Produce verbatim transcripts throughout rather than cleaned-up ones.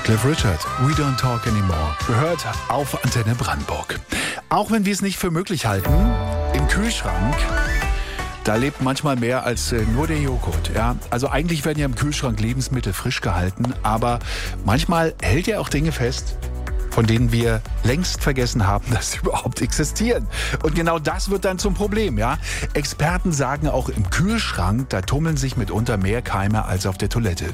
Cliff Richard, We Don't Talk Anymore, gehört auf Antenne Brandenburg. Auch wenn wir es nicht für möglich halten, im Kühlschrank, da lebt manchmal mehr als äh, nur der Joghurt. Ja? Also eigentlich werden ja im Kühlschrank Lebensmittel frisch gehalten, aber manchmal hält er auch Dinge fest, von denen wir längst vergessen haben, dass sie überhaupt existieren. Und genau das wird dann zum Problem. Ja? Experten sagen auch, im Kühlschrank, da tummeln sich mitunter mehr Keime als auf der Toilette.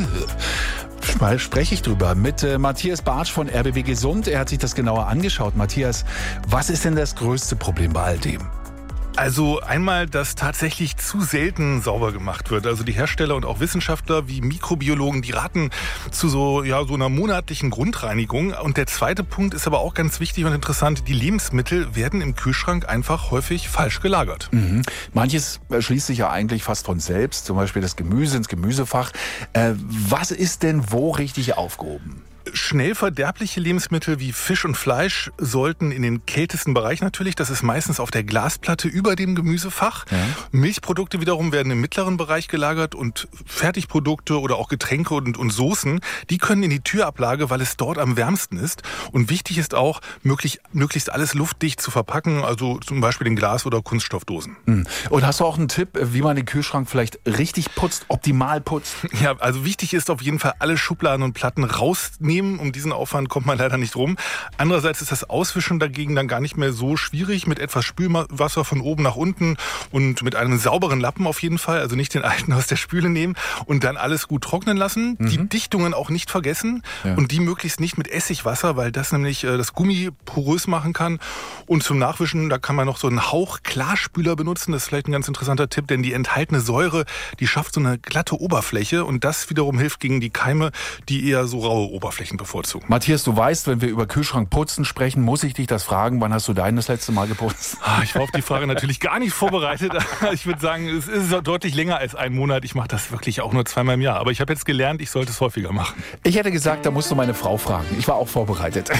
Mal spreche ich drüber mit äh, Matthias Bartsch von R B B Gesund. Er hat sich das genauer angeschaut. Matthias, was ist denn das größte Problem bei all dem? Also einmal, dass tatsächlich zu selten sauber gemacht wird. Also die Hersteller und auch Wissenschaftler wie Mikrobiologen, die raten zu so, ja, so einer monatlichen Grundreinigung. Und der zweite Punkt ist aber auch ganz wichtig und interessant. Die Lebensmittel werden im Kühlschrank einfach häufig falsch gelagert. Mhm. Manches schließt sich ja eigentlich fast von selbst. Zum Beispiel das Gemüse ins Gemüsefach. Äh, was ist denn wo richtig aufgehoben? Schnell verderbliche Lebensmittel wie Fisch und Fleisch sollten in den kältesten Bereich natürlich, das ist meistens auf der Glasplatte über dem Gemüsefach. Ja. Milchprodukte wiederum werden im mittleren Bereich gelagert und Fertigprodukte oder auch Getränke und, und Soßen, die können in die Türablage, weil es dort am wärmsten ist. Und wichtig ist auch, möglich, möglichst alles luftdicht zu verpacken, also zum Beispiel in Glas- oder Kunststoffdosen. Und hast du auch einen Tipp, wie man den Kühlschrank vielleicht richtig putzt, optimal putzt? Ja, also wichtig ist auf jeden Fall, alle Schubladen und Platten rausnehmen. Um diesen Aufwand kommt man leider nicht rum. Andererseits ist das Auswischen dagegen dann gar nicht mehr so schwierig. Mit etwas Spülwasser von oben nach unten und mit einem sauberen Lappen auf jeden Fall. Also nicht den alten aus der Spüle nehmen und dann alles gut trocknen lassen. Mhm. Die Dichtungen auch nicht vergessen. Ja. Und die möglichst nicht mit Essigwasser, weil das nämlich äh, das Gummi porös machen kann. Und zum Nachwischen, da kann man noch so einen Hauch Klarspüler benutzen. Das ist vielleicht ein ganz interessanter Tipp, denn die enthaltene Säure, die schafft so eine glatte Oberfläche. Und das wiederum hilft gegen die Keime, die eher so raue Oberflächen bevorzugen. Matthias, du weißt, wenn wir über Kühlschrankputzen sprechen, muss ich dich das fragen, wann hast du deinen das letzte Mal geputzt? Ich war auf die Frage natürlich gar nicht vorbereitet. Ich würde sagen, es ist deutlich länger als ein Monat. Ich mache das wirklich auch nur zweimal im Jahr. Aber ich habe jetzt gelernt, ich sollte es häufiger machen. Ich hätte gesagt, da musst du meine Frau fragen. Ich war auch vorbereitet.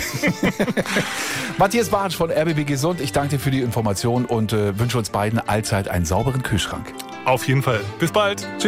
Matthias Bartsch von R B B Gesund, ich danke dir für die Information und äh, wünsche uns beiden allzeit einen sauberen Kühlschrank. Auf jeden Fall. Bis bald. Tschüss.